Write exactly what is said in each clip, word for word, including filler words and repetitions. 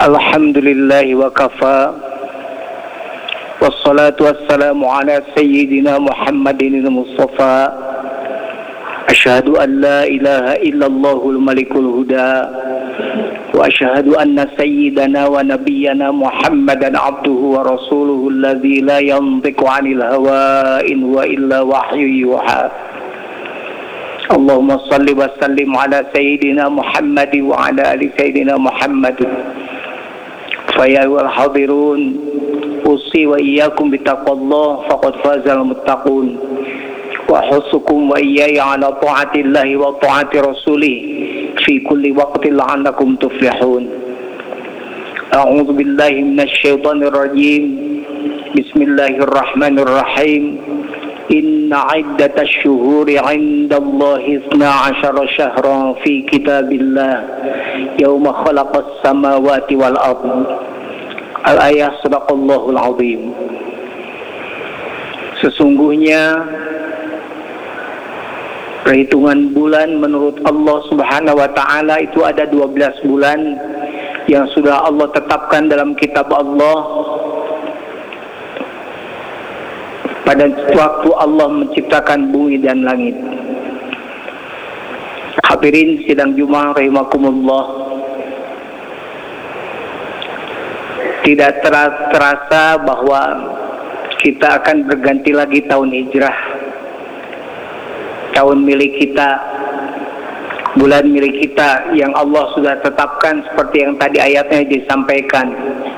Alhamdulillahi wa kafa. Wassalatu wassalamu ala sayyidina Muhammadin al-Mustafa. Asyhadu an la ilaha illallahul malikul huda. Wa asyhadu anna sayyidana wa nabiyyana Muhammadan abduhu wa rasuluhu alladzi la yantiqu 'anil hawa in huwa illa wahyu yuha. Allahumma salli wa sallim ala sayyidina Muhammad wa ala ali sayyidina Muhammad. Faya wal hadirun usi wa iyyakum bittaqwallah faqad fazal muttaqun wa husukum wa iyaya ala ta'atillahi wa ta'ati rasulih fi kulli waqtin la'allakum tuflihun. A'udzu billahi minasy syaithanir rajim. Bismillahirrahmanirrahim. Inna 'iddatasy syuhuri 'indallahi isna asyara syahran fi kitabillah yauma khalaqas samawati wal ardh. Al-ayah sadaqallahul azim. Sesungguhnya perhitungan bulan menurut Allah Subhanahu wa taala itu ada dua belas bulan yang sudah Allah tetapkan dalam kitab Allah pada waktu Allah menciptakan bumi dan langit. Hadirin sidang Jumat rahimakumullah. Tidak terasa bahwa kita akan berganti lagi tahun hijrah, tahun milik kita, bulan milik kita yang Allah sudah tetapkan seperti yang tadi ayatnya disampaikan.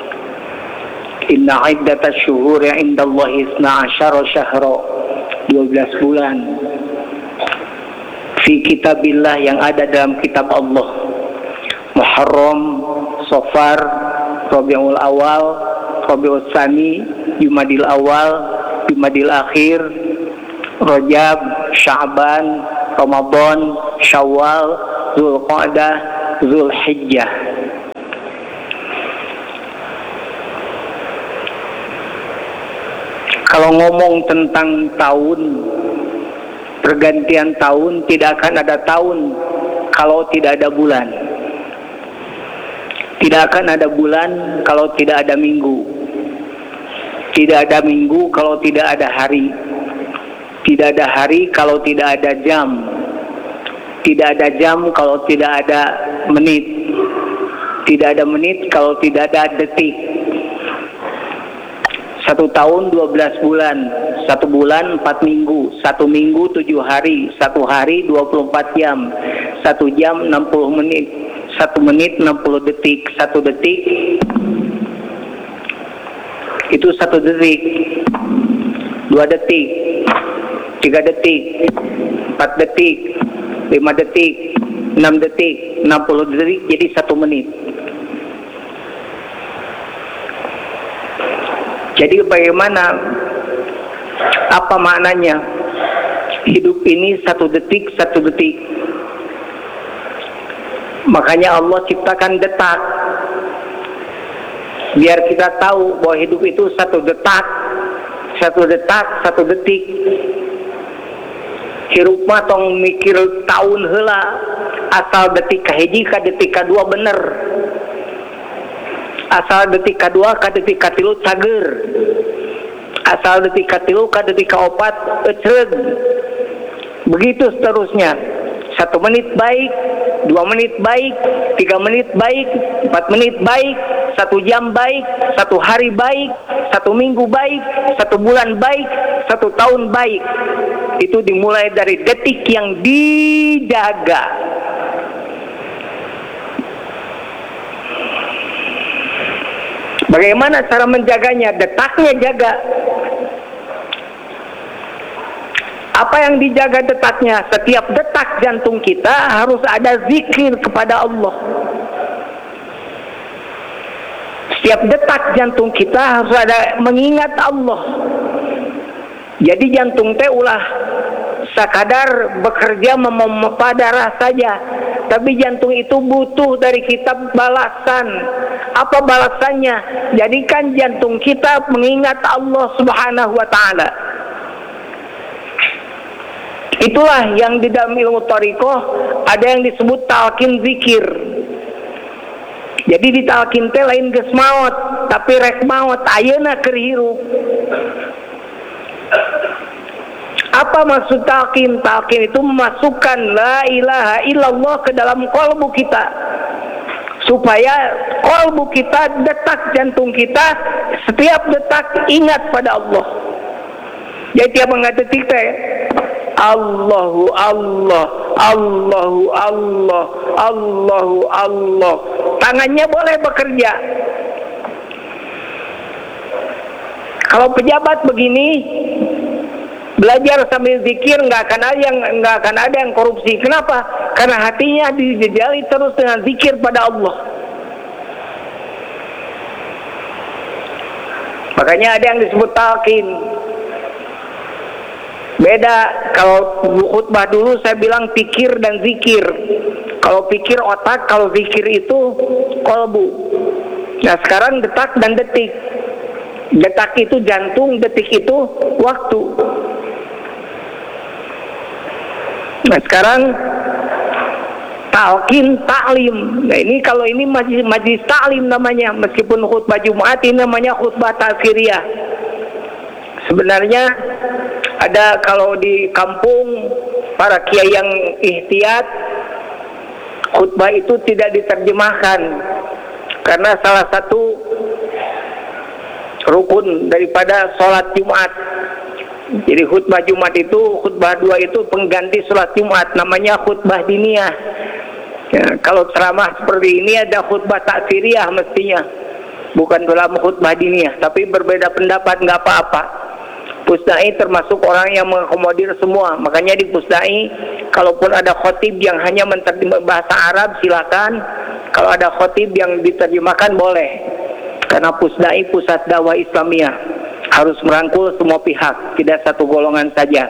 Inna 'iddatasy syuhuri 'indallahi isna asyara syahra, dua belas bulan fi kitabillah yang ada dalam kitab Allah. Muharram, Safar, Rabiul Awal, Rabiul Tsani, Jumadil Awal, Jumadil Akhir, Rajab, Sya'ban, Ramadan, Syawal, Zulqa'dah, Zulhijjah. Kalau ngomong tentang tahun, pergantian tahun, tidak akan ada tahun kalau tidak ada bulan. Tidak akan ada bulan kalau tidak ada minggu. Tidak ada minggu kalau tidak ada hari. Tidak ada hari kalau tidak ada jam. Tidak ada jam kalau tidak ada menit. Tidak ada menit kalau tidak ada detik. Satu tahun dua belas bulan. Satu bulan empat minggu. Satu minggu tujuh hari. Satu hari dua puluh empat jam. Satu jam enam puluh menit. Satu menit enam puluh detik. Satu detik itu satu detik. Dua detik, tiga detik, empat detik, lima detik, enam detik, enam puluh detik jadi satu menit. Jadi bagaimana, apa maknanya hidup ini satu detik satu detik? Makanya Allah ciptakan detak biar kita tahu bahwa hidup itu satu detak, satu detak, satu detik. Hirup mah tong mikir tahun heula, asal detik kahiji ka detik kadua bener. Asal detik kadua ka detik katilu cager. Asal detik katilu ka detik kaopat eceug. Begitu seterusnya. Satu menit baik, dua menit baik, tiga menit baik, empat menit baik, satu jam baik, satu hari baik, satu minggu baik, satu bulan baik, satu tahun baik. Itu dimulai dari detik yang dijaga. Bagaimana cara menjaganya? Detaknya jaga. Apa yang dijaga detaknya? Setiap detak jantung kita harus ada zikir kepada Allah. Setiap detak jantung kita harus ada mengingat Allah. Jadi jantung teh ulah sakadar bekerja memompa darah saja, tapi jantung itu butuh dari kita balasan. Apa balasannya? Jadikan jantung kita mengingat Allah Subhanahu wa taala. Itulah yang di dalam ilmu thariqah ada yang disebut talqin zikir. Jadi ditalkin teh lain geus maot, tapi rek maot ayeuna keur hirup. Apa maksud talqin? Talqin itu memasukkan la ilaha illallah ke dalam kolbu kita, supaya kolbu kita, detak jantung kita setiap detak ingat pada Allah. Jadi tiap mengadetik teh Allahu Allah, Allahu Allah, Allahu Allah. Tangannya boleh bekerja. Kalau pejabat begini belajar sambil zikir, nggak akan ada yang nggak akan ada yang korupsi. Kenapa? Karena hatinya dijejali terus dengan zikir pada Allah. Makanya ada yang disebut talqin. Beda kalau khutbah dulu saya bilang pikir dan zikir. Kalau pikir otak, kalau zikir itu kolbu. Nah sekarang detak dan detik. Detak itu jantung, detik itu waktu. Nah sekarang talqin, taklim. Nah ini kalau ini majlis, majlis taklim namanya, meskipun khutbah Jumat ini namanya khutbah ta'ziriyah. Sebenarnya ada kalau di kampung para kiai yang ihtiyat, khutbah itu tidak diterjemahkan karena salah satu rukun daripada sholat Jumat. Jadi khutbah Jumat itu, khutbah dua itu pengganti sholat Jumat, namanya khutbah diniyah. Ya, kalau ceramah seperti ini ada khutbah ta'ziriyah mestinya, bukan dalam khutbah diniyah. Tapi berbeda pendapat nggak apa-apa. Pusdai termasuk orang yang mengakomodir semua. Makanya di Pusdai, kalaupun ada khotib yang hanya menerjemah bahasa Arab silakan. Kalau ada khotib yang diterjemahkan boleh. Karena Pusdai pusat dakwah Islamiyah, harus merangkul semua pihak, tidak satu golongan saja.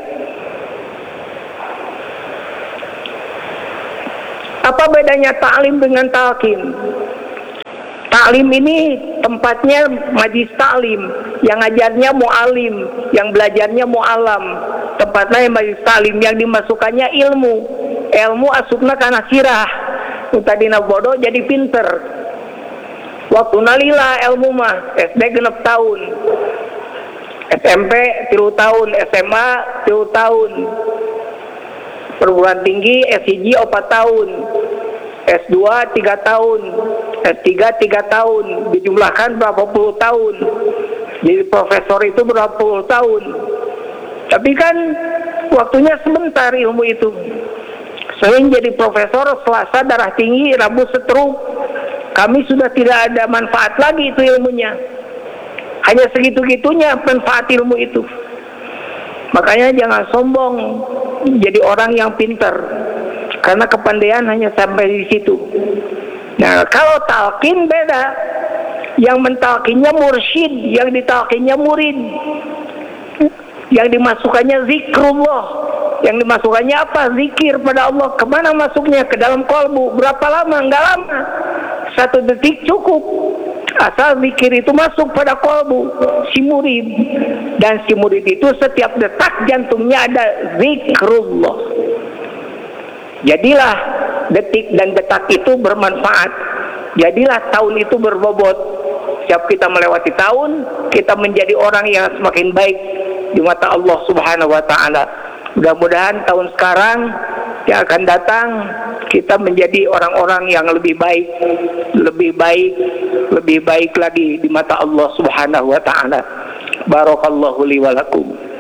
Apa bedanya taklim dengan talqin? Taklim ini tempatnya majlis taklim, yang ngajarnya mu'alim, yang belajarnya mu'alam. Tempatnya majlis taklim, yang dimasukkannya ilmu. Ilmu asupna kana sirah, utadina bodoh jadi pinter. Waktu nalila ilmu mah S D genep tahun, S M P tilu tahun, S M A tilu tahun, perguruan tinggi S satu opat tahun, S dua tiga tahun, S tiga tiga tahun, dijumlahkan berapa puluh tahun. Jadi profesor itu berapa puluh tahun. Tapi kan waktunya sebentar ilmu itu. Sering jadi profesor, Selasa darah tinggi, Rabu stroke. Kami sudah tidak ada manfaat lagi itu ilmunya. Hanya segitu-gitunya manfaat ilmu itu. Makanya jangan sombong jadi orang yang pintar, karena kepandaian hanya sampai di situ. Nah kalau talqin beda. Yang mentalkinnya mursyid, yang ditalkinnya murid. Yang dimasukkannya zikrullah. Yang dimasukkannya apa? Zikir pada Allah. Kemana masuknya? Ke dalam kolbu. Berapa lama? Enggak lama. Satu detik cukup. Asal zikir itu masuk pada kolbu si murid. Dan si murid itu setiap detak jantungnya ada zikrullah. Jadilah detik dan detak itu bermanfaat. Jadilah tahun itu berbobot. Setiap kita melewati tahun, kita menjadi orang yang semakin baik di mata Allah Subhanahu wa Ta'ala. Mudah-mudahan tahun sekarang yang akan datang kita menjadi orang-orang yang lebih baik, lebih baik, lebih baik lagi di mata Allah Subhanahu wa Ta'ala. Barakallahu li wa lakum.